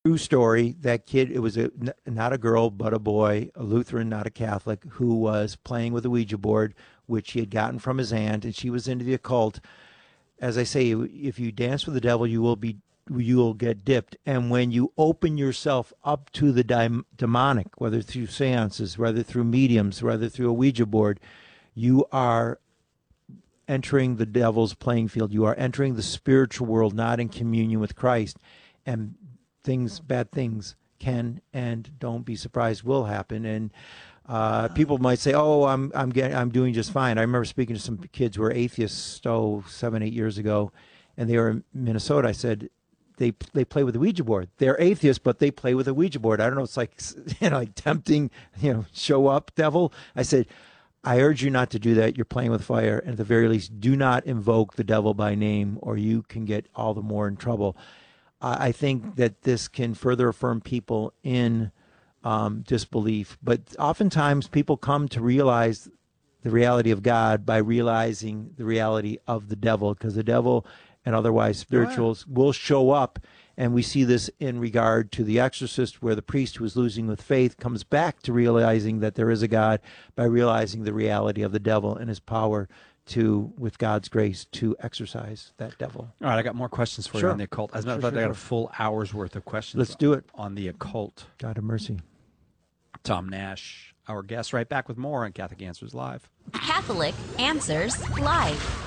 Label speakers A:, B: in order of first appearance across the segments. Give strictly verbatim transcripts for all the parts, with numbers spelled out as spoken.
A: True story. That kid, it was a, not a girl, but a boy, a Lutheran, not a Catholic, who was playing with a Ouija board, which he had gotten from his aunt, and she was into the occult. As I say, if you dance with the devil, you will be, you will get dipped. And when you open yourself up to the dim- demonic, whether through seances, whether through mediums, whether through a Ouija board, you are entering the devil's playing field. You are entering the spiritual world, not in communion with Christ. And things, bad things can and don't be surprised will happen. And uh, people might say, "Oh, I'm I'm getting, I'm doing just fine." I remember speaking to some kids who were atheists, oh, seven, eight years ago, and they were in Minnesota. I said, "They they play with a Ouija board. They're atheists, but they play with a Ouija board." I don't know. It's like, you know, like tempting, you know, show up, devil. I said, I urge you not to do that. You're playing with fire. And at the very least, do not invoke the devil by name, or you can get all the more in trouble. I think that this can further affirm people in um, disbelief. But oftentimes people come to realize the reality of God by realizing the reality of the devil, because the devil and otherwise spirituals oh, yeah. will show up. And we see this in regard to The Exorcist, where the priest who is losing with faith comes back to realizing that there is a God by realizing the reality of the devil and his power to, with God's grace, to exorcise that devil.
B: All right, I got more questions for
A: sure.
B: you on the occult. As a matter of fact, I got a full hour's worth of questions.
A: Let's do it.
B: On the occult.
A: God have mercy.
B: Tom Nash, our guest, right back with more on Catholic Answers Live.
C: Catholic Answers Live.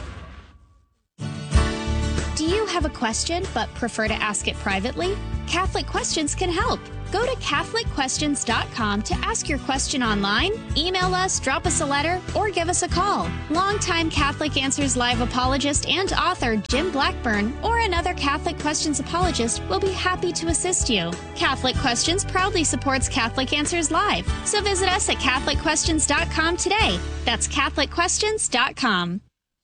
D: Do you have a question but prefer to ask it privately? Catholic Questions can help. Go to Catholic Questions dot com to ask your question online, email us, drop us a letter, or give us a call. Longtime Catholic Answers Live apologist and author Jim Blackburn or another Catholic Questions apologist will be happy to assist you. Catholic Questions proudly supports Catholic Answers Live, so visit us at Catholic Questions dot com today. That's Catholic Questions dot com.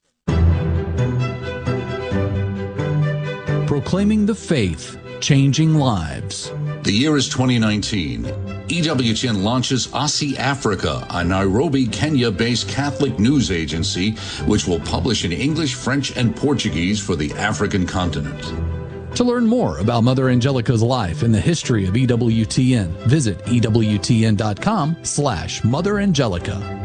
E: Proclaiming the faith, changing lives.
F: The year is twenty nineteen. E W T N launches Aussie Africa, a Nairobi, Kenya-based Catholic news agency, which will publish in English, French, and Portuguese for the African continent.
E: To learn more about Mother Angelica's life and the history of E W T N, visit E W T N dot com slash Mother Angelica.